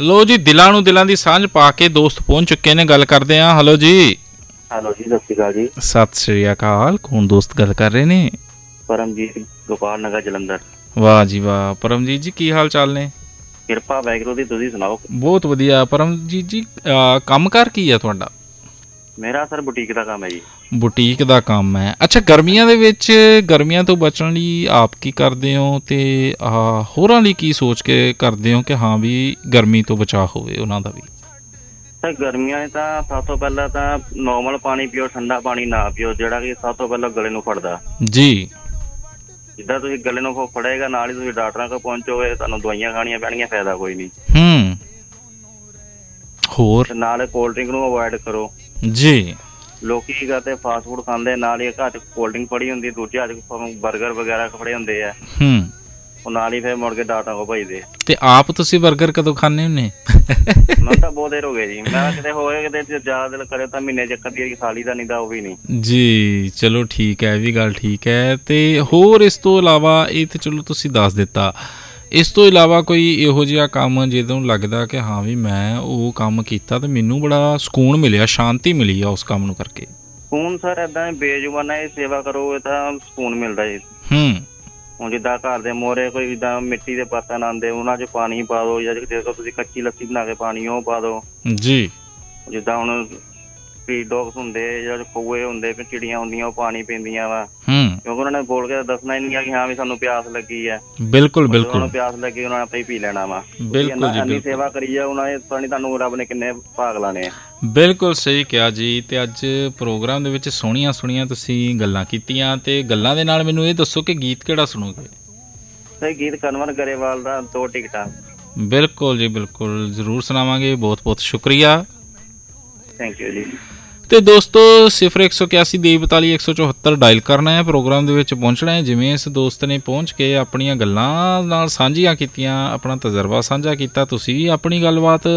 ਲੋ ਜੀ, ਦਿਲਾਂ ਨੂੰ ਦਿਲਾਂ ਦੀ ਸਾਂਝ ਪਾ ਕੇ ਦੋਸਤ ਪਹੁੰਚ ਚੁੱਕੇ ਨੇ। ਗੱਲ ਕਰਦੇ ਹਾਂ। ਹੈਲੋ ਜੀ। ਹੈਲੋ ਜੀ, ਸਤਿ ਸ਼੍ਰੀ ਅਕਾਲ ਜੀ। ਸਤਿ ਸ਼੍ਰੀ ਅਕਾਲ। ਕੌਣ ਦੋਸਤ ਗੱਲ ਕਰ ਰਹੇ ਨੇ? ਪਰਮਜੀਤ, ਗੋਪਾਲ ਨਗਰ, ਜਲੰਧਰ। ਵਾਹ ਜੀ ਵਾਹ। ਪਰਮਜੀਤ ਜੀ, ਕੀ ਹਾਲ ਚਾਲ ਨੇ? ਕਿਰਪਾ ਵਾਹਿਗੁਰੂ ਦੀ, ਤੁਸੀਂ ਸੁਣਾਓ। ਬਹੁਤ ਵਧੀਆ। ਪਰਮਜੀਤ ਜੀ, ਕੰਮ ਕਾਰ ਕੀ ਆ ਤੁਹਾਡਾ? ਮੇਰਾ ਸਰ ਬੁਟੀਕ ਦਾ ਕੰਮ ਹੈ ਜੀ। ਬੁਟੀਕ ਦਾ ਕੰਮ ਹੈ। ਅੱਛਾ, ਗਰਮੀਆਂ ਦੇ ਵਿੱਚ ਗਰਮੀਆਂ ਤੋਂ ਬਚਣ ਲਈ ਆਪ ਕੀ ਕਰਦੇ ਹੋ ਅਤੇ ਹੋਰਾਂ ਲਈ ਕੀ ਸੋਚ ਕੇ ਕਰਦੇ ਹੋ ਕਿ ਹਾਂ ਵੀ ਗਰਮੀ ਤੋਂ ਬਚਾਅ ਹੋਵੇ ਉਹਨਾਂ ਦਾ ਵੀ? ਸਰ ਗਰਮੀਆਂ 'ਚ ਤਾਂ ਸਭ ਤੋਂ ਪਹਿਲਾਂ ਤਾਂ ਨੋਰਮਲ ਪਾਣੀ ਪੀਓ, ਠੰਡਾ ਪਾਣੀ ਨਾ ਪੀਓ, ਜਿਹੜਾ ਕਿ ਸਭ ਤੋਂ ਪਹਿਲਾਂ ਗਲੇ ਨੂੰ ਫੜਦਾ ਜੀ। ਜਿੱਦਾਂ ਤੁਸੀਂ ਗਲੇ ਨੂੰ ਫੜੇਗਾ, ਨਾਲ ਹੀ ਤੁਸੀਂ ਡਾਕਟਰਾਂ ਕੋਲ ਪਹੁੰਚੋਗੇ, ਤੁਹਾਨੂੰ ਦਵਾਈਆਂ ਖਾਣੀਆਂ ਪੈਣਗੀਆਂ, ਫਾਇਦਾ ਕੋਈ ਨਹੀਂ। ਹੋਰ ਨਾਲ ਕੋਲਡ ਡਰਿੰਕ ਨੂੰ ਅਵੋਇਡ ਕਰੋ ਜੀ। ਲੋਕੀ ਕੀ ਕਰਦੇ, ਫਾਸਟ ਫੂਡ ਖਾਂਦੇ, ਨਾਲ ਹੀ ਹੱਥ 'ਚ ਕੋਲਡ ਡਰਿੰਕ ਫੜੀ ਹੁੰਦੀ, ਦੂਜੇ ਹੱਥ 'ਚ ਬਰਗਰ ਵਗੈਰਾ ਫੜੇ ਹੁੰਦੇ ਆ, ਉਹ ਨਾਲ ਹੀ ਫਿਰ ਮੁੜ ਕੇ ਡਾਕਟਰਾਂ ਕੋਲ ਭੇਜਦੇ। ਤੇ ਆਪ ਤੁਸੀਂ ਬਰਗਰ ਕਦੋਂ ਖਾਂਦੇ ਹੁੰਦੇ? ਮੈਨੂੰ ਤਾਂ ਬਹੁਤ ਦੇਰ ਹੋ ਗਏ ਜੀ। ਮੈਂ ਕਿਤੇ ਹੋਏ ਕਿਤੇ ਜ਼ਿਆਦਾ ਦਿਲ ਕਰੇ ਤਾਂ ਮਹੀਨੇ 'ਚ ਇੱਕ ਅੱਧੀ ਵਾਰੀ ਖਾ ਲਈ ਦਾ, ਨਹੀਂ ਤਾਂ ਉਹ ਵੀ ਨਹੀਂ ਜੀ। ਚਲੋ ਠੀਕ ਹੈ, ਇਹ ਵੀ ਗੱਲ ਠੀਕ ਹੈ। ਤੇ ਹੋਰ ਇਸ ਤੋਂ ਇਲਾਵਾ, ਇਹ ਤਾਂ ਚਲੋ ਤੁਸੀਂ ਦੱਸ ਦਿੱਤਾ, ਇਸ ਤੋਂ ਇਲਾਵਾ ਕੋਈ ਇਹੋ ਜਿਹਾ ਕੰਮ ਜਦੋਂ ਲੱਗਦਾ ਕਿ ਹਾਂ ਵੀ ਮੈਂ ਉਹ ਕੰਮ ਕੀਤਾ ਤੇ ਮੈਨੂੰ ਬੜਾ ਸਕੂਨ ਮਿਲਿਆ, ਸ਼ਾਂਤੀ ਮਿਲੀ ਆ ਉਸ ਕੰਮ ਨੂੰ ਕਰਕੇ? ਸਕੂਨ ਸਰ ਏਦਾਂ ਬੇਜੁਬਾਨਾਂ ਇਹ ਸੇਵਾ ਕਰੋ ਤਾਂ ਸਕੂਨ ਮਿਲਦਾ ਜੀ। ਹੁਣ ਜਿੱਦਾਂ ਘਰ ਦੇ ਮੋਹਰੇ ਕੋਈ ਜਿੱਦਾਂ ਮਿੱਟੀ ਦੇ ਬਰਤਨ ਆਉਂਦੇ, ਉਹਨਾਂ 'ਚ ਪਾਣੀ ਪਾ ਦਿਓ, ਜਾਂ ਜਦੋਂ ਤੁਸੀਂ ਕੱਚੀ ਲੱਸੀ ਬਣਾ ਕੇ ਪਾਣੀ ਉਹ ਪਾ ਦਿਓ ਜੀ। ਜਿੱਦਾਂ ਹੁਣ ਸਟਰੀਟ ਡੌਗਸ ਹੁੰਦੇ ਜਾਂ ਕਊਏ ਹੁੰਦੇ, ਚਿੜੀਆਂ ਹੁੰਦੀਆਂ, ਉਹ ਪਾਣੀ ਪੀਂਦੀਆਂ ਵਾ, ਕਿਉਂਕਿ ਉਹਨਾਂ ਨੇ ਬੋਲ ਕੇ ਦੱਸਣਾ ਹੀ ਨਹੀਂ ਆ ਕਿ ਹਾਂ ਵੀ ਸਾਨੂੰ ਪਿਆਸ ਲੱਗੀ ਹੈ। ਬਿਲਕੁਲ ਬਿਲਕੁਲ। ਪਿਆਸ ਲੱਗੀ, ਉਹਨਾਂ ਨੇ ਆਪੇ ਹੀ ਪੀ ਲੈਣਾ ਵਾ। ਬਿਲਕੁਲ। ਇੰਨੀ ਸੇਵਾ ਕਰੀ ਆ ਉਹਨਾਂ ਨੇ, ਤੁਹਾਨੂੰ ਰੱਬ ਨੇ ਕਿੰਨੇ ਭਾਗ ਲਾਣੇ ਆ। ਬਿਲਕੁਲ ਸਹੀ ਕਿਹਾ ਜੀ। ਤੇ ਅੱਜ ਪ੍ਰੋਗਰਾਮ ਦੇ ਵਿੱਚ ਸੋਹਣੀਆਂ ਸੋਹਣੀਆਂ ਤੁਸੀਂ ਗੱਲਾਂ ਕੀਤੀਆਂ, ਤੇ ਗੱਲਾਂ ਦੇ ਨਾਲ ਮੈਨੂੰ ਇਹ ਦੱਸੋ ਕਿ ਗੀਤ ਕਿਹੜਾ ਸੁਣੋਗੇ? ਸਹੀ ਗੀਤ ਕਨਵਰ ਗਰੇਵਾਲ ਦਾ 2 ਟਿਕਟਾਂ। ਬਿਲਕੁਲ ਜੀ, ਬਿਲਕੁਲ ਜ਼ਰੂਰ ਸੁਣਾਵਾਂਗੇ। ਬਹੁਤ ਬਹੁਤ ਸ਼ੁਕਰੀਆ। ਥੈਂਕ ਯੂ ਜੀ। ਤੇ ਦੋਸਤੋ, 0181 42 174 ਡਾਇਲ ਕਰਨਾ ਹੈ, ਪ੍ਰੋਗਰਾਮ ਦੇ ਵਿੱਚ ਪਹੁੰਚਣਾ ਹੈ। ਜਿਵੇਂ ਇਸ ਦੋਸਤ ਨੇ ਪਹੁੰਚ ਕੇ ਆਪਣੀਆਂ ਗੱਲਾਂ ਨਾਲ ਸਾਂਝੀਆਂ ਕੀਤੀਆਂ, ਆਪਣਾ ਤਜਰਬਾ ਸਾਂਝਾ ਕੀਤਾ, ਤੁਸੀਂ ਵੀ ਆਪਣੀ ਗੱਲਬਾਤ